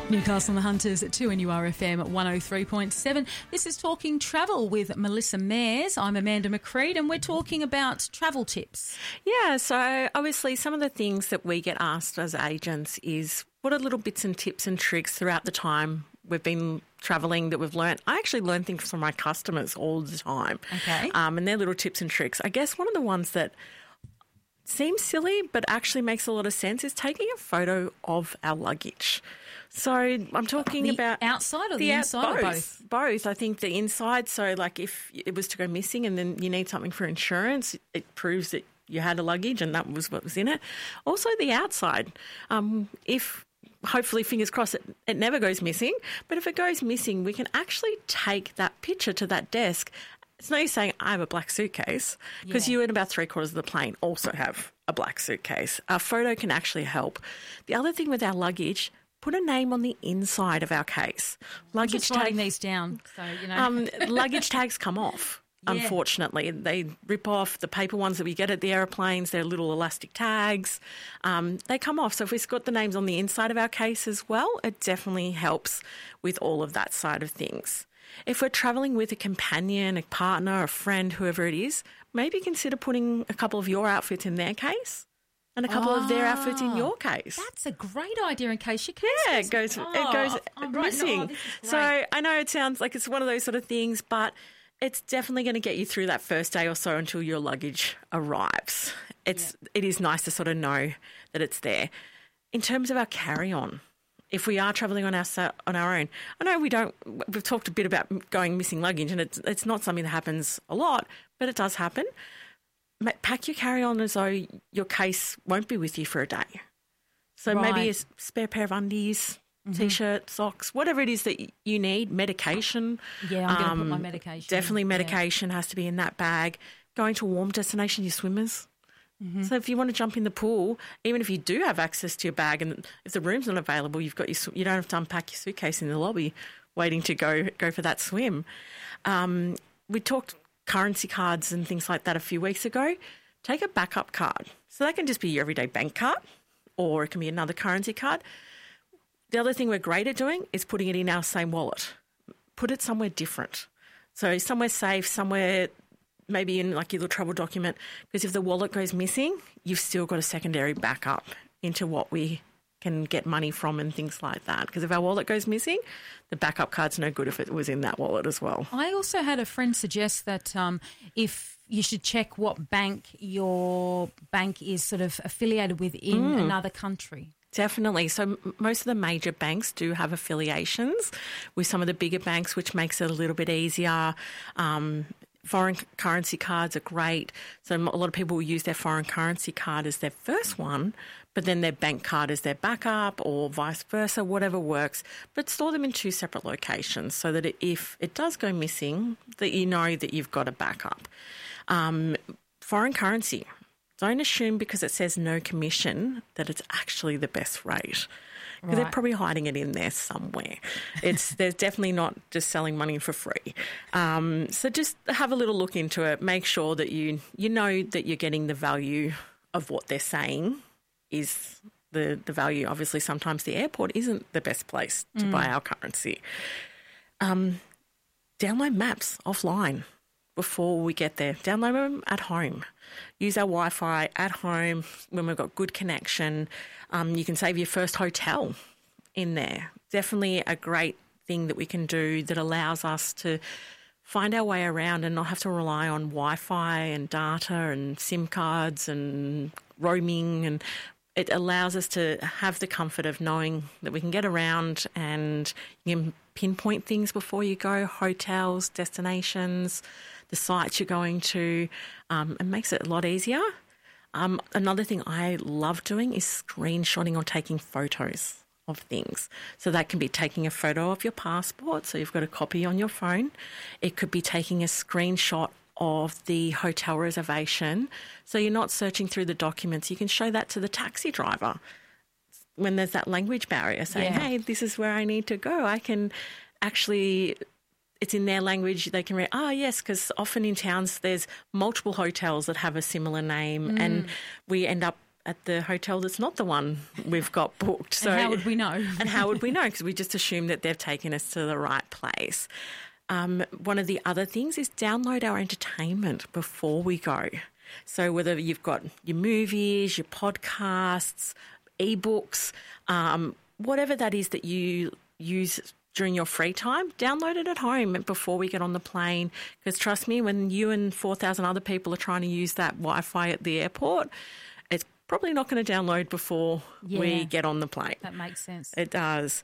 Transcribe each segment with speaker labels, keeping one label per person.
Speaker 1: Newcastle and the Hunters at 2NURFM at 103.7. This is Talking Travel with Melissa Mayers. I'm Amanda McCreed and we're talking about travel tips.
Speaker 2: Yeah, so obviously some of the things that we get asked as agents is what are little bits and tips and tricks throughout the time we've been travelling that we've learnt. I actually learn things from my customers all the time.
Speaker 1: Okay.
Speaker 2: And they're little tips and tricks. I guess one of the ones that seems silly but actually makes a lot of sense is taking a photo of our luggage. So I'm talking about
Speaker 1: outside or the inside or both?
Speaker 2: Both. I think the inside. So like if it was to go missing and then you need something for insurance, it proves that you had a luggage and that was what was in it. Also the outside. If hopefully, fingers crossed, it never goes missing. But if it goes missing, we can actually take that picture to that desk. It's no use saying I have a black suitcase because you and about 3/4 of the plane also have a black suitcase. A photo can actually help. The other thing with our luggage, put a name on the inside of our case.
Speaker 1: Luggage just writing these down, so you know.
Speaker 2: Luggage tags come off. Yeah. Unfortunately, they rip off the paper ones that we get at the aeroplanes. They're little elastic tags. They come off. So if we've got the names on the inside of our case as well, it definitely helps with all of that side of things. If we're travelling with a companion, a partner, a friend, whoever it is, maybe consider putting a couple of your outfits in their case and a couple of their outfits in your case.
Speaker 1: That's a great idea in case your case
Speaker 2: it goes missing.
Speaker 1: No,
Speaker 2: so I know it sounds like it's one of those sort of things, but it's definitely going to get you through that first day or so until your luggage arrives. It is nice to sort of know that it's there. In terms of our carry-on, if we are travelling on our own, I know we've talked a bit about going missing luggage and it's not something that happens a lot, but it does happen. Pack your carry-on as though your case won't be with you for a day. So maybe a spare pair of undies, T-shirt, socks, whatever it is that you need, medication.
Speaker 1: Yeah, I'm going to put my medication.
Speaker 2: Definitely medication has to be in that bag. Going to a warm destination, your swimmers. Mm-hmm. So if you want to jump in the pool, even if you do have access to your bag and if the room's not available, you don't have to unpack your suitcase in the lobby waiting to go for that swim. We talked currency cards and things like that a few weeks ago. Take a backup card. So that can just be your everyday bank card or it can be another currency card. The other thing we're great at doing is putting it in our same wallet. Put it somewhere different. So somewhere safe, somewhere maybe in like your little travel document, because if the wallet goes missing, you've still got a secondary backup into what we can get money from and things like that. Because if our wallet goes missing, the backup card's no good if it was in that wallet as well.
Speaker 1: I also had a friend suggest that if you should check what bank your bank is sort of affiliated with in another country.
Speaker 2: Definitely. So most of the major banks do have affiliations with some of the bigger banks, which makes it a little bit easier. Foreign currency cards are great. So a lot of people will use their foreign currency card as their first one, but then their bank card as their backup or vice versa, whatever works. But store them in two separate locations so that if it does go missing, that you know that you've got a backup. Foreign currency. Don't assume because it says no commission that it's actually the best rate. Because they're probably hiding it in there somewhere. They're definitely not just selling money for free. So just have a little look into it. Make sure that you know that you're getting the value of what they're saying is the value. Obviously, sometimes the airport isn't the best place to buy our currency. Download maps offline before we get there. Download them at home. Use our Wi-Fi at home when we've got good connection. You can save your first hotel in there. Definitely a great thing that we can do that allows us to find our way around and not have to rely on Wi-Fi and data and SIM cards and roaming. And it allows us to have the comfort of knowing that we can get around and you can pinpoint things before you go, hotels, destinations, the sites you're going to. It makes it a lot easier. Another thing I love doing is screenshotting or taking photos of things. So that can be taking a photo of your passport, so you've got a copy on your phone. It could be taking a screenshot of the hotel reservation, so you're not searching through the documents. You can show that to the taxi driver when there's that language barrier, saying, hey, this is where I need to go. I can actually... It's in their language, they can read, yes, because often in towns there's multiple hotels that have a similar name and we end up at the hotel that's not the one we've got booked. So
Speaker 1: and how would we know?
Speaker 2: And how would we know? Because we just assume that they've taken us to the right place. One of the other things is download our entertainment before we go. So whether you've got your movies, your podcasts, ebooks, whatever that is that you use during your free time, download it at home before we get on the plane. Because trust me, when you and 4,000 other people are trying to use that Wi-Fi at the airport, it's probably not going to download before we get on the plane.
Speaker 1: That makes sense.
Speaker 2: It does.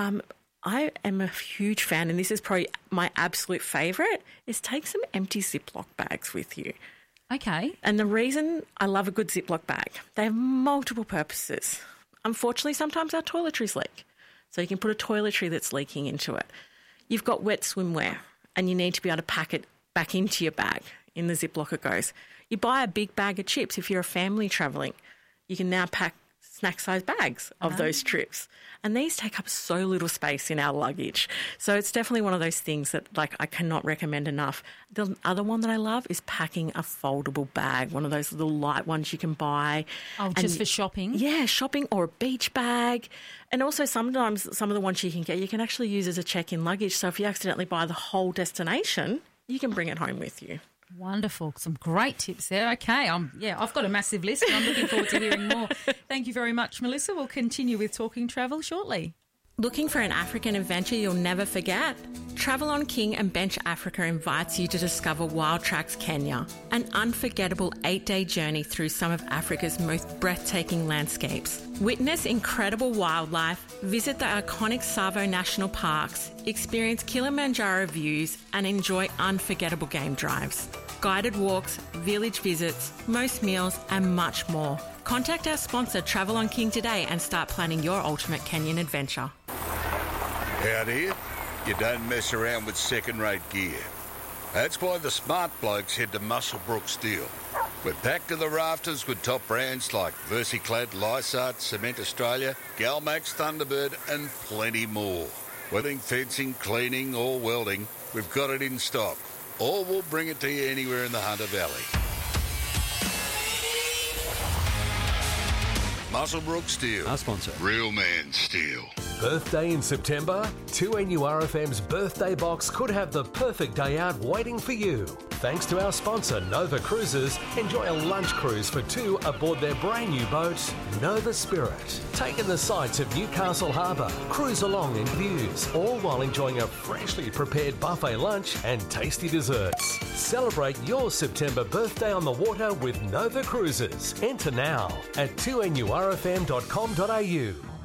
Speaker 2: I am a huge fan, and this is probably my absolute favourite, is take some empty Ziploc bags with you.
Speaker 1: Okay.
Speaker 2: And the reason I love a good Ziploc bag, they have multiple purposes. Unfortunately, sometimes our toiletries leak. So you can put a toiletry that's leaking into it. You've got wet swimwear and you need to be able to pack it back into your bag. In the Ziploc it goes. You buy a big bag of chips if you're a family travelling. You can now pack snack-sized bags of those trips. And these take up so little space in our luggage. So it's definitely one of those things that, like, I cannot recommend enough. The other one that I love is packing a foldable bag, one of those little light ones you can buy.
Speaker 1: Oh, just for shopping?
Speaker 2: Yeah, shopping, or a beach bag. And also sometimes some of the ones you can get, you can actually use as a check-in luggage. So if you accidentally buy the whole destination, you can bring it home with you.
Speaker 1: Wonderful. Some great tips there. Okay. I've got a massive list and I'm looking forward to hearing more. Thank you very much, Melissa. We'll continue with Talking Travel shortly.
Speaker 2: Looking for an African adventure you'll never forget? Travel on King and Bench Africa invites you to discover Wild Tracks Kenya, an unforgettable 8-day journey through some of Africa's most breathtaking landscapes. Witness incredible wildlife, visit the iconic Tsavo National Parks, experience Kilimanjaro views, and enjoy unforgettable game drives. Guided walks, village visits, most meals, and much more. Contact our sponsor Travel on King today and start planning your ultimate Kenyan adventure.
Speaker 3: Out here, you don't mess around with second-rate gear. That's why the smart blokes head to Muswellbrook Steel. We're packed to the rafters with top brands like Versiclad, Lysart, Cement Australia, Galmax, Thunderbird, and plenty more. Whether fencing, cleaning or welding, we've got it in stock. Or we'll bring it to you anywhere in the Hunter Valley. Muswellbrook Steel.
Speaker 4: Our sponsor.
Speaker 3: Real man steel.
Speaker 4: Birthday in September? 2NURFM's birthday box could have the perfect day out waiting for you. Thanks to our sponsor, Nova Cruises, enjoy a lunch cruise for two aboard their brand new boat, Nova Spirit. Take in the sights of Newcastle Harbour, cruise along in views, all while enjoying a freshly prepared buffet lunch and tasty desserts. Celebrate your September birthday on the water with Nova Cruises. Enter now at 2NURFM.com.au.